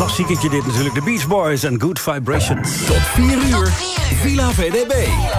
klassieketje dit natuurlijk. De Beach Boys en Good Vibrations. Tot 4 uur, Villa VDB.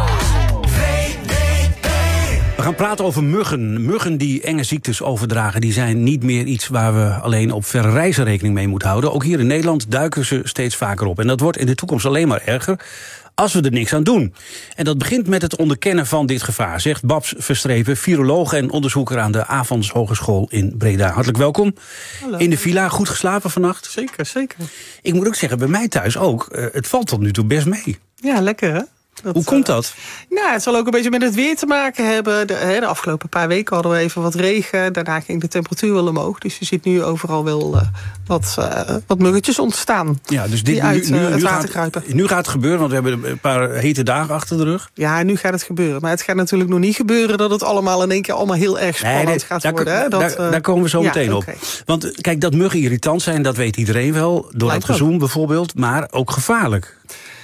We gaan praten over muggen. Muggen die enge ziektes overdragen, die zijn niet meer iets waar we alleen op verre reizen rekening mee moeten houden. Ook hier in Nederland duiken ze steeds vaker op. En dat wordt in de toekomst alleen maar erger als we er niks aan doen. En dat begint met het onderkennen van dit gevaar, zegt Babs Verstrepen, viroloog en onderzoeker aan de Avans Hogeschool in Breda. Hartelijk welkom. Hallo. In de villa. Goed geslapen vannacht? Zeker, zeker. Ik moet ook zeggen, bij mij thuis ook. Het valt tot nu toe best mee. Ja, lekker hè? Hoe komt dat? Nou, het zal ook een beetje met het weer te maken hebben. De afgelopen paar weken hadden we even wat regen. Daarna ging de temperatuur wel omhoog. Dus je ziet nu overal wel wat muggetjes ontstaan. Ja, dus die uit het water kruipen. Nu gaat het gebeuren, want we hebben een paar hete dagen achter de rug. Ja, nu gaat het gebeuren. Maar het gaat natuurlijk nog niet gebeuren dat het allemaal in één keer allemaal heel erg spannend gaat worden. Hè? Daar komen we zo meteen op. Want kijk, dat muggen irritant zijn, dat weet iedereen wel. Door het gezoem bijvoorbeeld, maar ook gevaarlijk.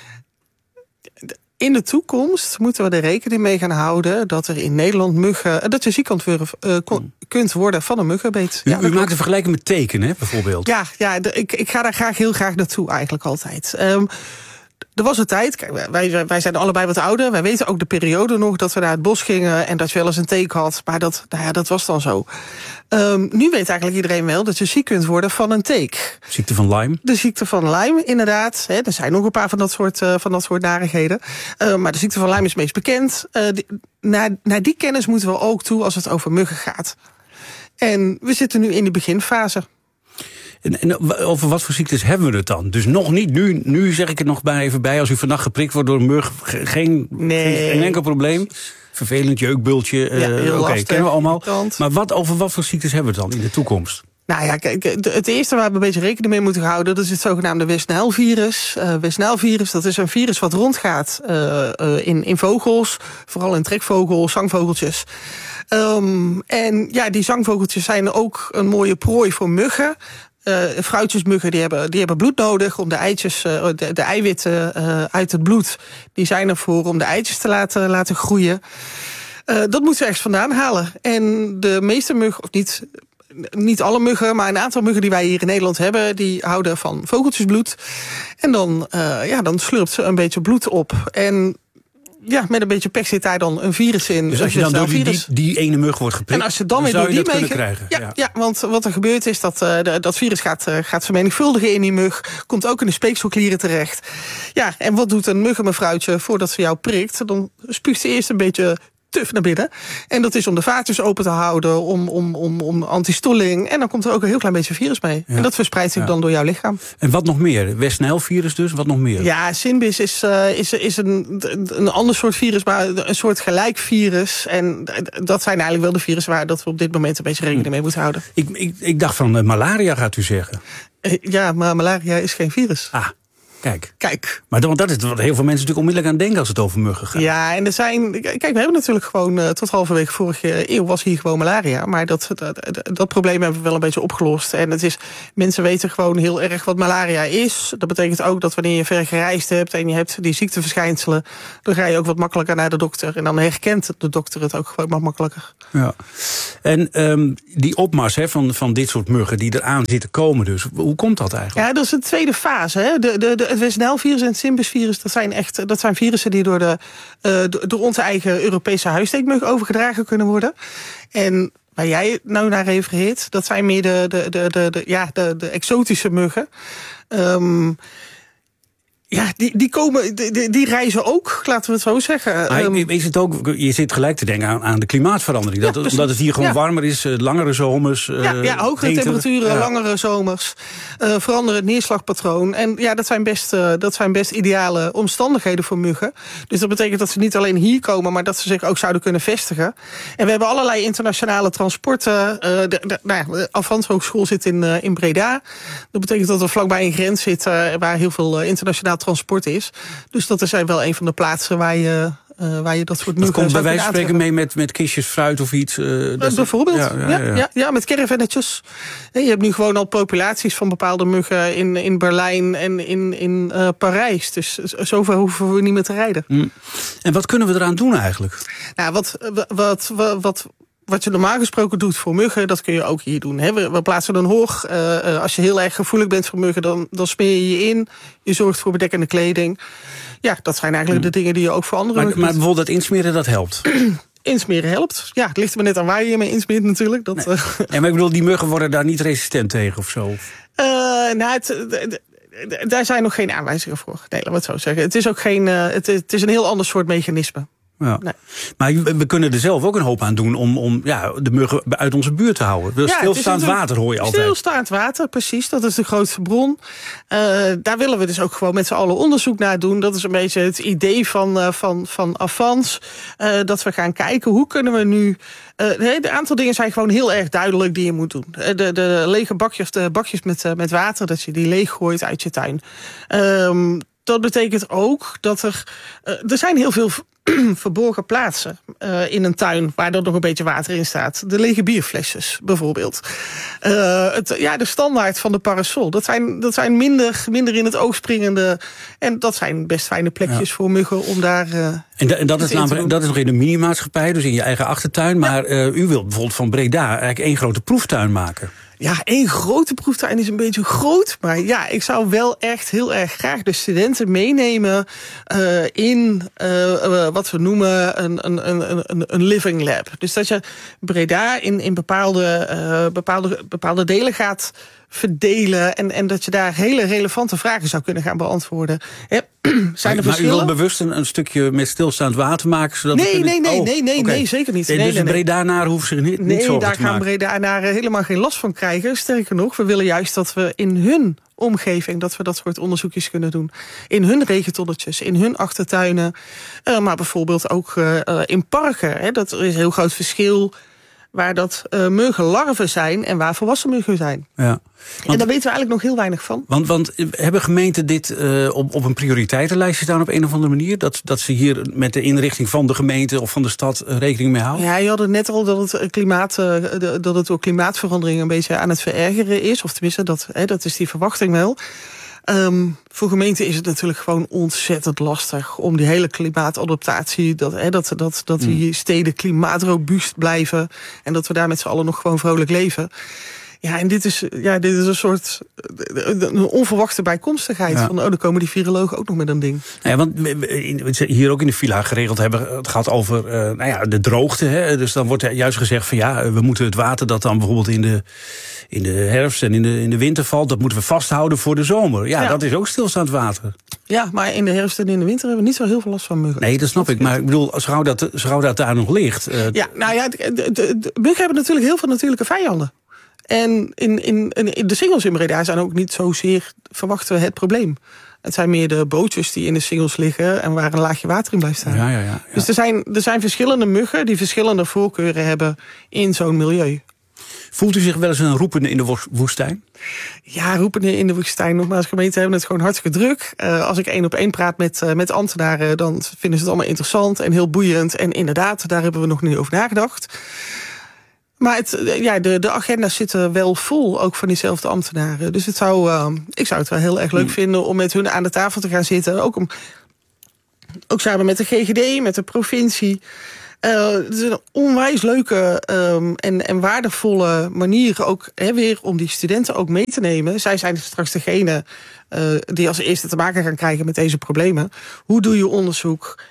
In de toekomst moeten we er rekening mee gaan houden dat er in Nederland muggen, dat je ziek kunt worden van een muggenbeet. U maakt een vergelijking met tekenen, bijvoorbeeld. Ja, ik ga daar heel graag naartoe eigenlijk altijd. Er was een tijd, kijk, wij zijn allebei wat ouder. Wij weten ook de periode nog dat we naar het bos gingen en dat je wel eens een teek had. Maar dat was dan zo. Nu weet eigenlijk iedereen wel dat je ziek kunt worden van een teek. Ziekte van Lyme? De ziekte van Lyme, inderdaad. Er zijn nog een paar van dat soort narigheden. Maar de ziekte van Lyme is het meest bekend. Naar die kennis moeten we ook toe als het over muggen gaat. En we zitten nu in de beginfase. En over wat voor ziektes hebben we het dan? Dus nog niet, nu zeg ik het nog even bij. Als u vannacht geprikt wordt door een mug, geen enkel probleem. Vervelend jeukbultje, oké, kennen we allemaal. Irritant. Maar over wat voor ziektes hebben we het dan in de toekomst? Nou ja, kijk, het eerste waar we een beetje rekening mee moeten houden, dat is het zogenaamde West-Nijl-virus. West-Nijl-virus, dat is een virus wat rondgaat in vogels, vooral in trekvogels, zangvogeltjes. En ja, die zangvogeltjes zijn ook een mooie prooi voor muggen. Fruitjesmuggen die hebben bloed nodig om de eitjes, de eiwitten uit het bloed, die zijn ervoor om de eitjes te laten groeien. Dat moeten we ergens vandaan halen. En de meeste muggen, of niet alle muggen, maar een aantal muggen die wij hier in Nederland hebben, die houden van vogeltjesbloed. En dan slurpt ze een beetje bloed op. En ja, met een beetje pech zit daar dan een virus in. Dus als je dan door die ene mug wordt geprikt, en als je dan weer door die kunnen krijgen. Ja, want wat er gebeurt is dat virus gaat vermenigvuldigen in die mug. Komt ook in de speekselklieren terecht. Ja, en wat doet een muggenmevrouwtje voordat ze jou prikt? Dan spuugt ze eerst een beetje tuf naar binnen. En dat is om de vaatjes open te houden, om antistolling. En dan komt er ook een heel klein beetje virus mee. Ja. En dat verspreidt zich dan door jouw lichaam. En wat nog meer? West-Nijl-virus dus? Wat nog meer? Ja, Sinbis is een ander soort virus, maar een soort gelijk virus. En dat zijn eigenlijk wel de virussen waar dat we op dit moment een beetje rekening mee moeten houden. Ik dacht van malaria, gaat u zeggen. Ja, maar malaria is geen virus. Ah. Kijk. Maar dat is wat heel veel mensen natuurlijk onmiddellijk aan denken als het over muggen gaat. Ja, en kijk, we hebben natuurlijk gewoon tot halverwege vorige eeuw was hier gewoon malaria. Maar dat probleem hebben we wel een beetje opgelost. En mensen weten gewoon heel erg wat malaria is. Dat betekent ook dat wanneer je ver gereisd hebt en je hebt die ziekteverschijnselen, dan ga je ook wat makkelijker naar de dokter. En dan herkent de dokter het ook gewoon wat makkelijker. Ja. En die opmars van dit soort muggen die eraan zitten komen dus, hoe komt dat eigenlijk? Ja, dat is een tweede fase. Hè? Het West-Nijl-virus en het Sinbis-virus, dat zijn virussen die door onze eigen Europese huissteekmug overgedragen kunnen worden. En waar jij nou naar refereert, dat zijn meer de exotische muggen. Ja, die reizen ook, laten we het zo zeggen. Is het ook, je zit gelijk te denken aan de klimaatverandering. Omdat het hier gewoon warmer is, langere zomers. Hogere temperaturen, langere zomers. Veranderen het neerslagpatroon. En ja, dat zijn best ideale omstandigheden voor muggen. Dus dat betekent dat ze niet alleen hier komen, maar dat ze zich ook zouden kunnen vestigen. En we hebben allerlei internationale transporten. De Avans Hogeschool zit in Breda. Dat betekent dat er vlakbij een grens zit waar heel veel internationaal transport is. Dus dat is wel een van de plaatsen waar je dat soort muggen. Dat komt bij wijze van spreken mee met kistjes fruit of iets? Bijvoorbeeld. Ja, met caravannetjes. Je hebt nu gewoon al populaties van bepaalde muggen in Berlijn en in Parijs. Dus zover hoeven we niet meer te rijden. En wat kunnen we eraan doen eigenlijk? Nou, wat je normaal gesproken doet voor muggen, dat kun je ook hier doen. Hè. We plaatsen een hoog. Als je heel erg gevoelig bent voor muggen, dan smeer je in. Je zorgt voor bedekkende kleding. Ja, dat zijn eigenlijk de dingen die je ook voor andere muggen Maar bijvoorbeeld dat insmeren, dat helpt? Insmeren helpt. Ja, het ligt er maar net aan waar je mee insmeert natuurlijk. Nee, maar ik bedoel, die muggen worden daar niet resistent tegen of zo? Daar zijn nog geen aanwijzingen voor. Nee, laat me het zo zeggen. Het is ook geen. Het is een heel ander soort mechanisme. Ja. Nee. Maar we kunnen er zelf ook een hoop aan doen om de muggen uit onze buurt te houden. Dus stilstaand water hoor je altijd. Stilstaand water, precies. Dat is de grootste bron. Daar willen we dus ook gewoon met z'n allen onderzoek naar doen. Dat is een beetje het idee van Avans. Dat we gaan kijken, hoe kunnen we nu... Een aantal dingen zijn gewoon heel erg duidelijk die je moet doen. De lege bakjes, de bakjes met water, dat je die leeggooit uit je tuin. Dat betekent ook dat er zijn heel veel verborgen plaatsen in een tuin waar er nog een beetje water in staat. De lege bierflesjes bijvoorbeeld. De standaard van de parasol. Dat zijn minder in het oog springende. En dat zijn best fijne plekjes voor muggen om daar. En dat is nog in de minimaatschappij, dus in je eigen achtertuin. Maar u wilt bijvoorbeeld van Breda eigenlijk 1 grote proeftuin maken. Ja, 1 grote proeftuin is een beetje groot. Maar ja, ik zou wel echt heel erg graag de studenten meenemen in wat we noemen een living lab. Dus dat je Breda in bepaalde delen gaat verdelen en dat je daar hele relevante vragen zou kunnen gaan beantwoorden. Zijn er maar u wil bewust een stukje met stilstaand water maken? Zodat Nee, zeker niet. Dus de Bredanaren hoeven zich niet zorgen te maken? Nee, daar gaan Bredanaren helemaal geen last van krijgen. Sterker nog, we willen juist dat we in hun omgeving, dat we dat soort onderzoekjes kunnen doen. In hun regentonnetjes, in hun achtertuinen. Maar bijvoorbeeld ook in parken. Dat is een heel groot verschil waar dat muggenlarven zijn en waar volwassen muggen zijn. Ja. En daar weten we eigenlijk nog heel weinig van. Want hebben gemeenten dit op een prioriteitenlijstje staan op een of andere manier? Dat ze hier met de inrichting van de gemeente of van de stad rekening mee houden? Ja, je had het net al dat het door klimaatverandering een beetje aan het verergeren is. Of tenminste, dat is die verwachting wel. Voor gemeenten is het natuurlijk gewoon ontzettend lastig om die hele klimaatadaptatie, dat die steden klimaatrobuust blijven en dat we daar met z'n allen nog gewoon vrolijk leven. Ja, en dit is een soort een onverwachte bijkomstigheid. Ja. Van, dan komen die virologen ook nog met een ding. Ja, want we hier ook in de villa geregeld hebben het gaat over de droogte. Hè? Dus dan wordt juist gezegd van we moeten het water dat dan bijvoorbeeld in de herfst en in de winter valt, dat moeten we vasthouden voor de zomer. Ja, dat is ook stilstaand water. Ja, maar in de herfst en in de winter hebben we niet zo heel veel last van muggen. Nee, dat snap ik. Maar ik bedoel, schouw dat daar nog ligt. De muggen hebben natuurlijk heel veel natuurlijke vijanden. En in de singels in Breda zijn ook niet zozeer, verwachten we, het probleem. Het zijn meer de bootjes die in de singels liggen en waar een laagje water in blijft staan. Ja. Dus er zijn verschillende muggen die verschillende voorkeuren hebben in zo'n milieu. Voelt u zich wel eens een roepende in de woestijn? Ja, roepende in de woestijn. Nogmaals, gemeenten hebben het gewoon hartstikke druk. Als ik 1-op-1 praat met ambtenaren, dan vinden ze het allemaal interessant en heel boeiend. En inderdaad, daar hebben we nog niet over nagedacht. Maar de agenda's zitten wel vol, ook van diezelfde ambtenaren. Dus ik zou het wel heel erg leuk vinden om met hun aan de tafel te gaan zitten. Ook samen met de GGD, met de provincie. Het is een onwijs leuke en waardevolle manier ook weer om die studenten ook mee te nemen. Zij zijn straks degene die als eerste te maken gaan krijgen met deze problemen. Hoe doe je onderzoek?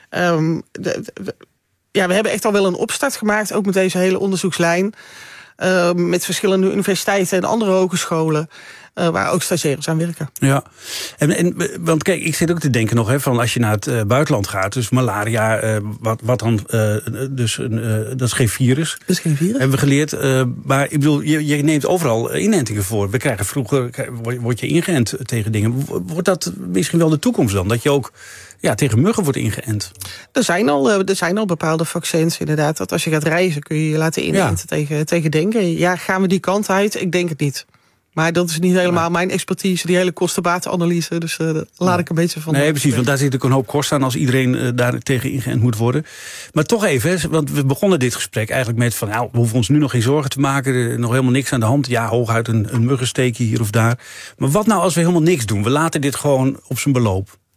We hebben echt al wel een opstart gemaakt, ook met deze hele onderzoekslijn. Met verschillende universiteiten en andere hogescholen, waar ook stagiaires aan werken. Ja, want kijk, ik zit ook te denken nog, van als je naar het buitenland gaat, dus malaria, wat dan, dat is geen virus. Dat is geen virus. Hebben we geleerd. Maar ik bedoel, je neemt overal inentingen voor. We krijgen vroeger, word je ingeënt tegen dingen. Wordt dat misschien wel de toekomst dan? Dat je ook tegen muggen wordt ingeënt? Er zijn al bepaalde vaccins, inderdaad. Dat als je gaat reizen kun je je laten inenten tegen denken. Ja, gaan we die kant uit? Ik denk het niet. Maar dat is niet helemaal mijn expertise, die hele kosten-batenanalyse. Dus laat ik een beetje van. Nee, precies, want daar zit ook een hoop kosten aan als iedereen daar tegen ingeënt moet worden. Maar toch even, want we begonnen dit gesprek eigenlijk met van, we hoeven ons nu nog geen zorgen te maken, er nog helemaal niks aan de hand. Ja, hooguit een muggensteekje hier of daar. Maar wat nou als we helemaal niks doen? We laten dit gewoon op zijn beloop.